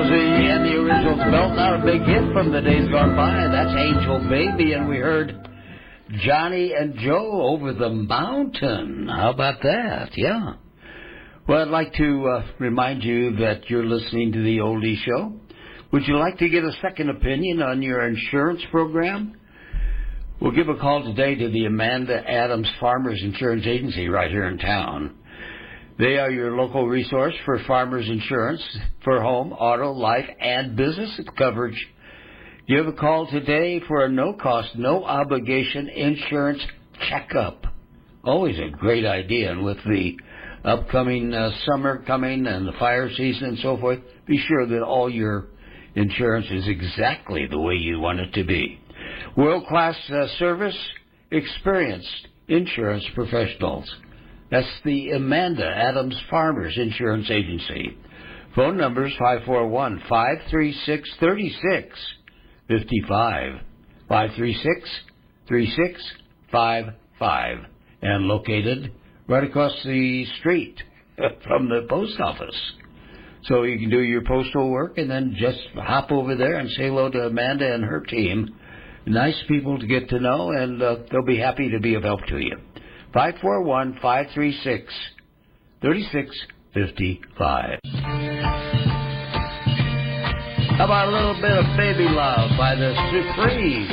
Rosie and the Originals belting out a big hit from the days gone by. That's Angel Baby, and we heard Johnny and Joe Over the Mountain. How about that? Yeah. Well, I'd like to remind you that you're listening to the Oldie Show. Would you like to get a second opinion on your insurance program? We'll give a call today to the Amanda Adams Farmers Insurance Agency right here in town. They are your local resource for farmers insurance for home, auto, life, and business coverage. Give a call today for a no-cost, no-obligation insurance checkup. Always a great idea, and with the upcoming summer coming and the fire season and so forth, be sure that all your insurance is exactly the way you want it to be. World-class service, experienced insurance professionals. That's the Amanda Adams Farmers Insurance Agency. Phone numbers 541-536-3655, 536-3655, and located right across the street from the post office. So you can do your postal work and then just hop over there and say hello to Amanda and her team. Nice people to get to know, and they'll be happy to be of help to you. 541-536-3655. How about a little bit of Baby Love by the Supremes?